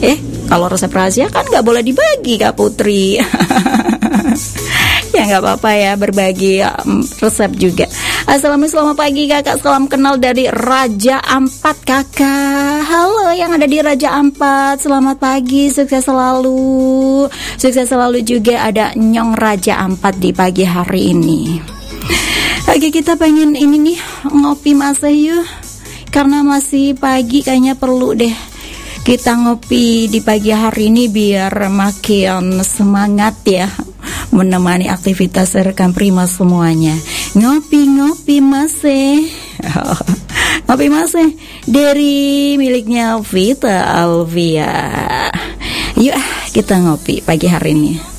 Kalau resep rahasia kan nggak boleh dibagi, Kak Putri. Ya nggak apa-apa ya, berbagi resep juga. Assalamualaikum, selamat pagi Kakak. Salam kenal dari Raja Ampat Kakak. Halo yang ada di Raja Ampat, selamat pagi, sukses selalu. Sukses selalu juga ada Nyong Raja Ampat di pagi hari ini. Oke, kita pengen ini nih ngopi masih yuk. Karena masih pagi kayaknya perlu deh kita ngopi di pagi hari ini biar makin semangat ya menemani aktivitas rekan Prima semuanya. Ngopi-ngopi masih. Ngopi masih dari miliknya Vita Alvia. Yuk kita ngopi pagi hari ini.